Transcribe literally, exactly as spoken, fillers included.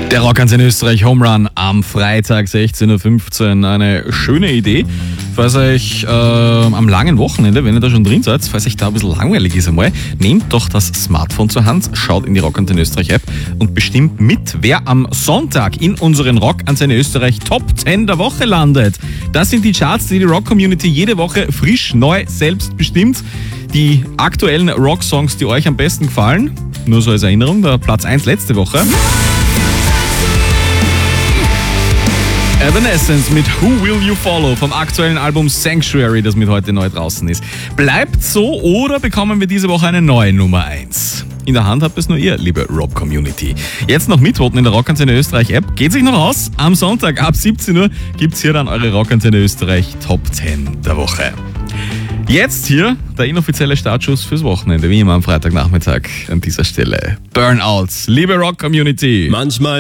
Der Rockantenne Österreich Home Run am Freitag sechzehn Uhr fünfzehn. Eine schöne Idee, falls euch äh, am langen Wochenende, wenn ihr da schon drin seid, falls euch da ein bisschen langweilig ist einmal, nehmt doch das Smartphone zur Hand, schaut in die Rockantenne Österreich App und bestimmt mit, wer am Sonntag in unseren Rockantenne Österreich Top zehn der Woche landet. Das sind die Charts, die die Rock-Community jede Woche frisch, neu, selbst bestimmt. Die aktuellen Rock-Songs, die euch am besten gefallen. Nur so als Erinnerung, der Platz eins letzte Woche. Evanescence mit Who Will You Follow vom aktuellen Album Sanctuary, das mit heute neu draußen ist. Bleibt so oder bekommen wir diese Woche eine neue Nummer eins? In der Hand habt es nur ihr, liebe Rock-Community. Jetzt noch mitvoten in der Rockantenne Österreich App. Geht sich noch aus? Am Sonntag ab siebzehn Uhr gibt's hier dann eure Rockantenne Österreich Top zehn der Woche. Jetzt hier der inoffizielle Startschuss fürs Wochenende, wie immer am Freitagnachmittag an dieser Stelle. Burnouts, liebe Rock-Community. Manchmal